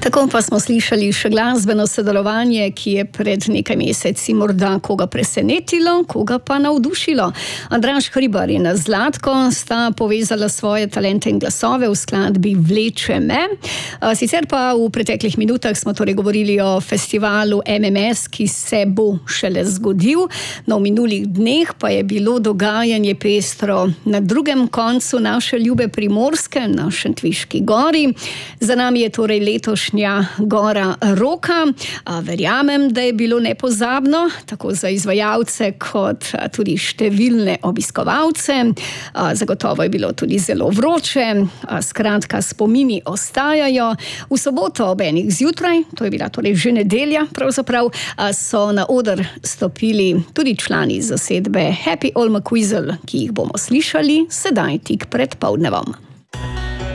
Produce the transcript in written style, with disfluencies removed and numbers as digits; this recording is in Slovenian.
Tako pa smo slišali še glasbeno sodelovanje, ki je pred nekaj meseci morda koga presenetilo, koga pa navdušilo. Andraž Hribar in Zlatko sta povezala svoje talente in glasove v skladbi Vleče me. Sicer pa v preteklih minutah smo torej govorili o festivalu MMS, ki se bo šele zgodil. No, v minulih dneh pa je bilo dogajanje pestro na drugem koncu naše ljube Primorske, na Šentviški gori. Za nami je torej letošnja Gora Roka. Verjamem, da je bilo nepozabno, tako za izvajalce kot tudi številne obiskovalce. Zagotovo je bilo tudi zelo vroče. Skratka, spomini ostajajo. V soboto ob 1 zjutraj, to je bila torej že nedelja, pravzaprav, so na oder stopili tudi člani zasedbe Happy All McQuizzle, ki jih bomo slišali sedaj tik pred poldnevom.